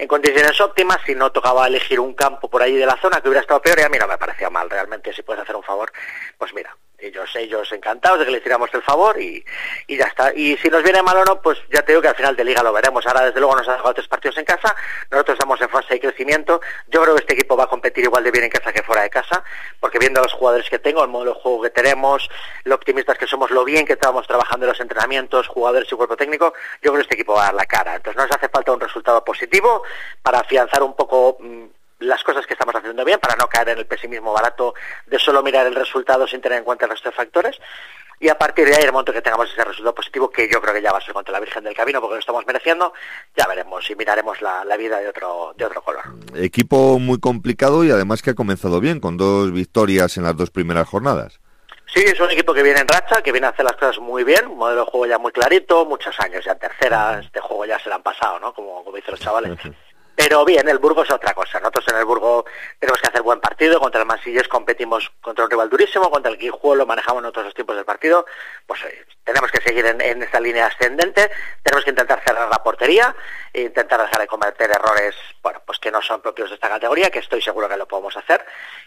en condiciones óptimas. Si no tocaba elegir un campo por ahí de la zona que hubiera estado peor, y a mí no me parecía mal realmente. Si puedes hacer un favor, pues mira, ellos encantados de que le hiciéramos el favor y ya está. Y si nos viene mal o no, pues ya te digo que al final de liga lo veremos. Ahora desde luego nos ha dejado 3 partidos en casa, nosotros estamos en fase de crecimiento. Yo creo que este equipo va a competir igual de bien en casa que fuera de casa, porque viendo los jugadores que tengo, el modelo de juego que tenemos, lo optimistas que somos, lo bien que estamos trabajando en los entrenamientos, jugadores y cuerpo técnico, yo creo que este equipo va a dar la cara. Entonces nos hace falta un resultado positivo para afianzar un poco las cosas que estamos haciendo bien, para no caer en el pesimismo barato de solo mirar el resultado sin tener en cuenta el resto de factores. Y a partir de ahí, en el momento que tengamos ese resultado positivo, que yo creo que ya va a ser contra la Virgen del Camino, porque lo estamos mereciendo, ya veremos y miraremos la vida de otro color. Equipo muy complicado y además que ha comenzado bien, con 2 victorias en las 2 primeras jornadas. Sí, es un equipo que viene en racha, que viene a hacer las cosas muy bien, un modelo de juego ya muy clarito, muchos años ya en tercera, este juego ya se le han pasado, ¿no? Como dicen los chavales. Pero bien, el Burgos es otra cosa. Nosotros en el Burgos tenemos que hacer buen partido. Contra el Mansillés competimos contra un rival durísimo, contra el Guijuelo manejamos nosotros los tiempos del partido. Pues tenemos que seguir en esta línea ascendente, tenemos que intentar cerrar la portería, e intentar dejar de cometer errores, bueno, pues que no son propios de esta categoría, que estoy seguro que lo podemos hacer,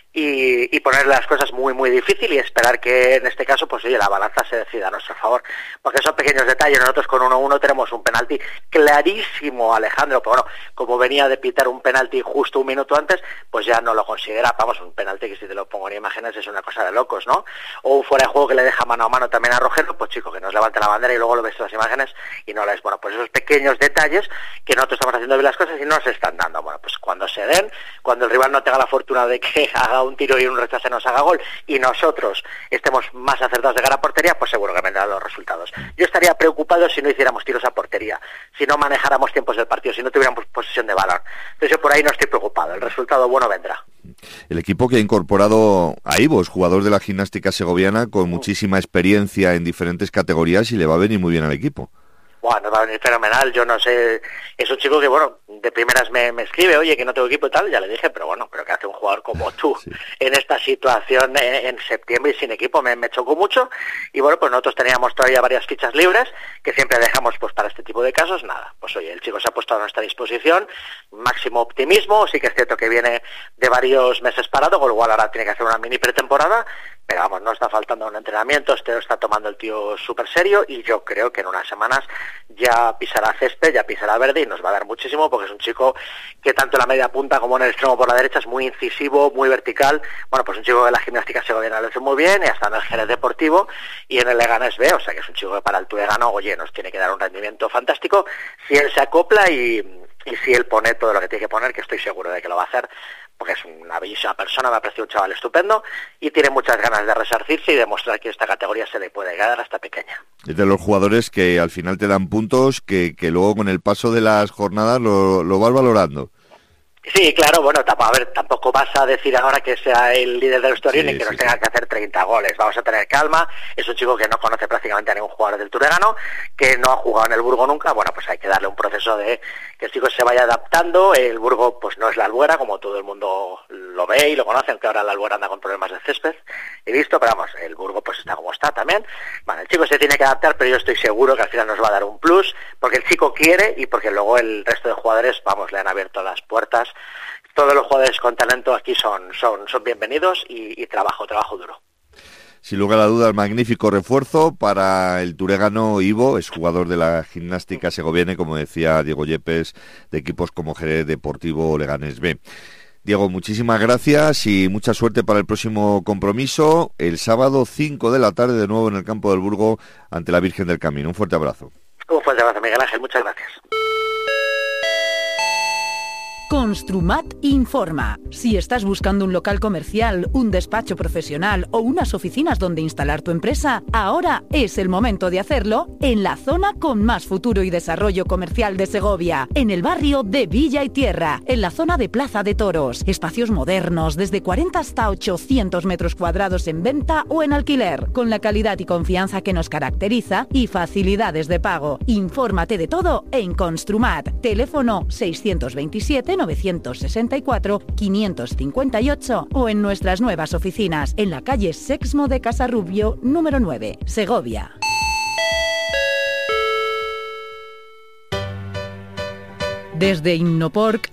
y poner las cosas muy muy difícil y esperar que en este caso, pues oye, la balanza se decida a nuestro favor, porque son pequeños detalles. Nosotros con 1-1 tenemos un penalti clarísimo, Alejandro, pero bueno, como venía de pitar un penalti justo un minuto antes, pues ya no lo considera, vamos, un penalti que si te lo pongo en imágenes es una cosa de locos, ¿no? O un fuera de juego que le deja mano a mano también a Rogero, pues chico, que nos levante la bandera y luego lo ves en las imágenes y no la es. Bueno, pues esos pequeños detalles que nosotros estamos haciendo bien las cosas y no se están dando. Bueno, pues cuando se den, cuando el rival no tenga la fortuna de que haga un tiro y un rechace nos haga gol y nosotros estemos más acertados de cara a portería, pues seguro que vendrán los resultados. Yo estaría preocupado si no hiciéramos tiros a portería, si no manejáramos tiempos del partido, si no tuviéramos posesión de balón. Entonces yo por ahí no estoy preocupado, el resultado bueno vendrá. El equipo que ha incorporado a Ivos, jugador de la gimnástica segoviana con muchísima experiencia en diferentes categorías, y le va a venir muy bien al equipo. Bueno, va a venir fenomenal, yo no sé, es un chico que, bueno, de primeras me escribe, oye, que no tengo equipo y tal, ya le dije, pero bueno, pero que hace un jugador como tú sí, en esta situación en septiembre y sin equipo, me chocó mucho, y bueno, pues nosotros teníamos todavía varias fichas libres, que siempre dejamos pues para este tipo de casos, nada, pues oye, el chico se ha puesto a nuestra disposición, máximo optimismo, sí que es cierto que viene de varios meses parado, con lo cual ahora tiene que hacer una mini pretemporada, pero vamos, no está faltando un entrenamiento, este lo está tomando el tío súper serio, y yo creo que en unas semanas ya pisará césped, ya pisará verde y nos va a dar muchísimo, porque es un chico que tanto en la media punta como en el extremo por la derecha es muy incisivo, muy vertical. Bueno, pues un chico que la gimnástica segoviana lo hace muy bien, y hasta en el Jerez Deportivo y en el Leganés B, o sea que es un chico que para el Tuegano, oye, nos tiene que dar un rendimiento fantástico si él se acopla y si él pone todo lo que tiene que poner, que estoy seguro de que lo va a hacer, porque es una bellísima persona, me ha parecido un chaval estupendo y tiene muchas ganas de resarcirse y demostrar que esta categoría se le puede ganar hasta pequeña. Es de los jugadores que al final te dan puntos que luego con el paso de las jornadas lo vas valorando. Sí, claro, bueno, a ver, tampoco vas a decir ahora que sea el líder del historial sí, ni que sí, nos tenga que hacer 30 goles. Vamos a tener calma, es un chico que no conoce prácticamente a ningún jugador del Turegano, que no ha jugado en el Burgo nunca. Bueno, pues hay que darle un proceso de que el chico se vaya adaptando. El Burgo pues no es la Albuera, como todo el mundo lo ve y lo conoce, aunque ahora la Albuera anda con problemas de césped, he visto, pero vamos, el Burgo pues está como está también. Bueno, el chico se tiene que adaptar, pero yo estoy seguro que al final nos va a dar un plus, porque el chico quiere y porque luego el resto de jugadores, vamos, le han abierto las puertas. Todos los jugadores con talento aquí son bienvenidos y trabajo duro. Sin lugar a dudas, magnífico refuerzo para el turegano Ivo, es jugador de la gimnástica segoviana, como decía Diego Yepes, de equipos como Jerez Deportivo o Leganés B. Diego, muchísimas gracias y mucha suerte para el próximo compromiso, el sábado 5 de la tarde, de nuevo en el campo del Burgo, ante la Virgen del Camino. Un fuerte abrazo. Un fuerte abrazo, Miguel Ángel, muchas gracias. Construmat informa. Si estás buscando un local comercial, un despacho profesional o unas oficinas donde instalar tu empresa, ahora es el momento de hacerlo en la zona con más futuro y desarrollo comercial de Segovia, en el barrio de Villa y Tierra, en la zona de Plaza de Toros. Espacios modernos, desde 40 hasta 800 metros cuadrados en venta o en alquiler, con la calidad y confianza que nos caracteriza y facilidades de pago. Infórmate de todo en Construmat. Teléfono 627-964-558 o en nuestras nuevas oficinas en la calle Sexmo de Casarrubio, número 9, Segovia. Desde Innoporc